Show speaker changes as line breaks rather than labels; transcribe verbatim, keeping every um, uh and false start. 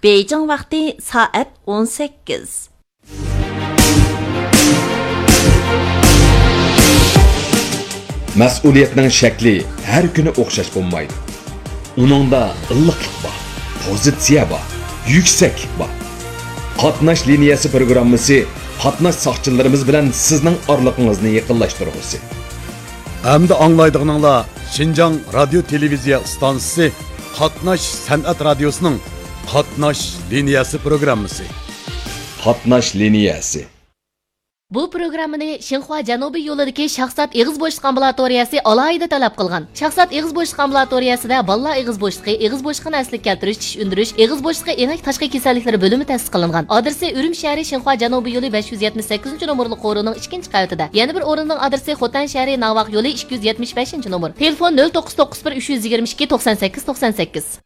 Beijing vaqti soat o'n sakkiz.
Mas'uliyatning shakli har kuni o'xshash bo'lmaydi. Uningda illiqlik bor, pozitsiya bor, yuksaklik bor. Qatnash liniyasi programmasi qatnash soqchilarimiz bilan sizning orliqingizni yaqinlashtirmoqchi.
Hamda anglaydiganinglar Şinjan Radio Televiziya stansiyasi Qatnash san'at radiosining Qatnash liniyasi programmasi.
Qatnash liniyasi.
Bu programmani Xinhua Janubiy yo'lidagi shaxsat eg'iz bo'shliq ambulatoriyasi alohida talab qilgan. Shaxsat eg'iz bo'shliq ambulatoriyasida balla eg'iz bo'shliqi, eg'iz bo'shliqini asliga keltirish, tish undirish, eg'iz bo'shliqi enak tashqi kasalliklari bo'limi ta'sis qilingan. Adresi Urum shahri Xinhua Janubiy yo'li besh yuz yetmish sakkizinchi nomerli qo'rining ikkinchi qavatida. Yana bir o'rinning adresi Xotan shahri Navaq yo'li ikki yuz yetmish beshinchi nomer. Telefon nol to'qqiz to'qqiz bir uch yuz yigirma ikki to'qson sakkiz to'qson sakkiz.